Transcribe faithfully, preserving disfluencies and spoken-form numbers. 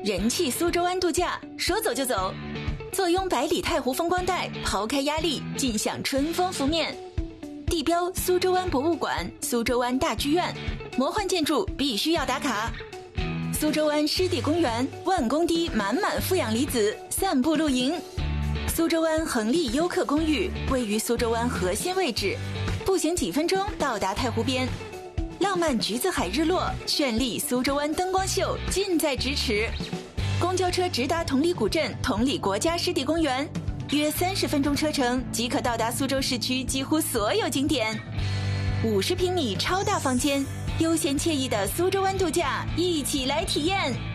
人气苏州湾度假，说走就走。坐拥百里太湖风光带，抛开压力，尽享春风拂面。地标苏州湾博物馆、苏州湾大剧院，魔幻建筑必须要打卡。苏州湾湿地公园，万公堤满满负氧离子，散步露营。苏州湾恒利优客公寓位于苏州湾核心位置，步行几分钟到达太湖边。浪漫橘子海日落，绚丽苏州湾灯光秀近在咫尺。公交车直达同里古镇同里国家湿地公园，约三十分钟车程即可到达苏州市区几乎所有景点。五十平米超大房间，悠闲惬意的苏州湾度假，一起来体验。